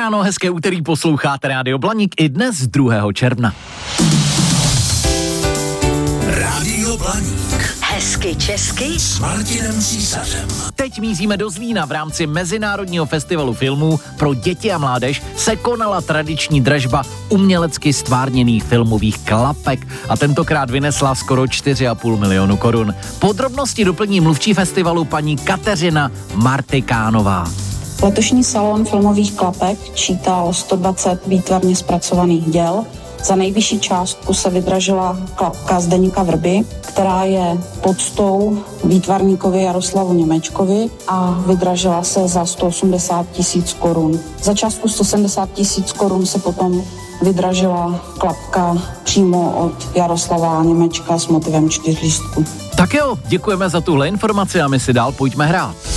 ráno, hezké úterý, posloucháte Rádio Blaník i dnes 2. června. Rádio Blaník. Hezky česky S Martinem Císařem. Teď míříme do Zlína. V rámci Mezinárodního festivalu filmů pro děti a mládež se konala tradiční dražba umělecky stvárněných filmových klapek a tentokrát vynesla skoro 4,5 milionu korun. Podrobnosti doplní mluvčí festivalu paní Kateřina Martikánová. Letošní salon filmových klapek čítal 120 výtvarně zpracovaných děl. Za nejvyšší částku se vydražila klapka Zdeňka Vrby, která je poctou výtvarníkovi Jaroslavu Němečkovi a vydražila se za 180 000 korun. Za částku 170 000 korun se potom vydražila klapka přímo od Jaroslava Němečka s motivem čtyřlístku. Tak jo, děkujeme za tuhle informaci a my si dál pojďme hrát.